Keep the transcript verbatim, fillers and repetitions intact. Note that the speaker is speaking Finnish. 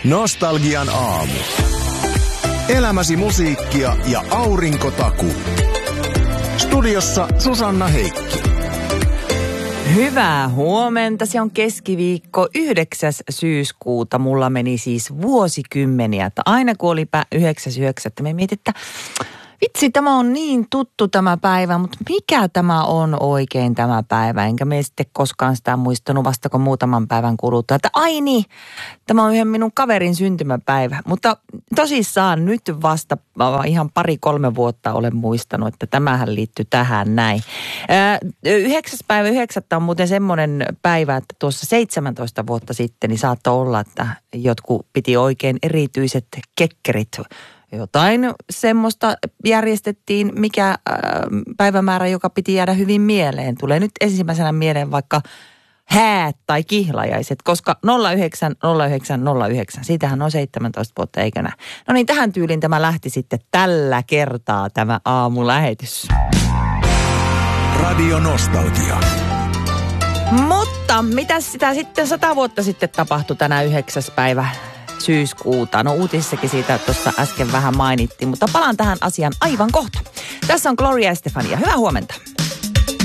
Nostalgian aamu. Elämäsi musiikkia ja aurinkotaku. Studiossa Susanna Heikki. Hyvää huomenta. Se on keskiviikko yhdeksäs syyskuuta. Mulla meni siis vuosikymmeniä. Että aina kun oli yhdeksäs yhdeksättä me mietin, että vitsi, tämä on niin tuttu tämä päivä, mutta mikä tämä on oikein tämä päivä? Enkä me sitten koskaan sitä muistanut vasta kun muutaman päivän kuluttua, että ai niin, tämä on yhden minun kaverin syntymäpäivä. Mutta tosissaan nyt vasta ihan pari-kolme vuotta olen muistanut, että tämähän liittyy tähän näin. Yhdeksäs päivä yhdeksättä on muuten semmoinen päivä, että tuossa seitsemäntoista vuotta sitten niin saattoi olla, että jotkut piti oikein erityiset kekkerit. Jotain semmoista järjestettiin, mikä äh, päivämäärä, joka piti jäädä hyvin mieleen. Tulee nyt ensimmäisenä mieleen vaikka häät tai kihlajaiset, koska nolla yhdeksän nolla yhdeksän nolla yhdeksän, siitähän on seitsemäntoista vuotta, eikö näin? No niin, tähän tyyliin tämä lähti sitten tällä kertaa tämä aamulähetys. Radio Nostalgia. Mutta mitä sitä sitten sata vuotta sitten tapahtui tänä yhdeksäs päivä syyskuuta? No uutissakin siitä tuossa äsken vähän mainittiin, mutta palaan tähän asiaan aivan kohta. Tässä on Gloria Estefania. Hyvää huomenta.